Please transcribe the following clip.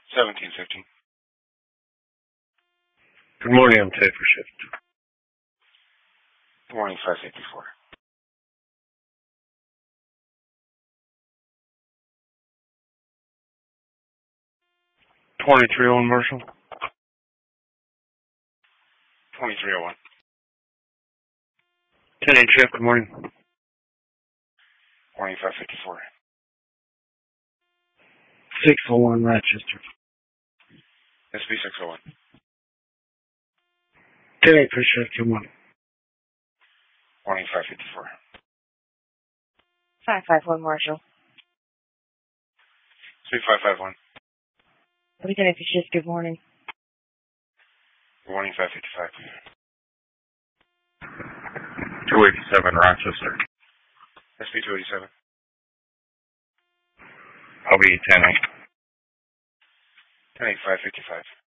1715. Good morning, I'm Ted for shift. Good morning, 554. $23.01 Marshall. 2301. 10-8 shift, good morning. Morning, 554. 601 Rochester. SB 601. 10-8 for shift, good morning. Morning, 554. 551 Marshall. SB 551. Lieutenant for shift, good morning. Good morning, 555. 287 Rochester. SB 287. I'll be 10-8. 10-8, 555.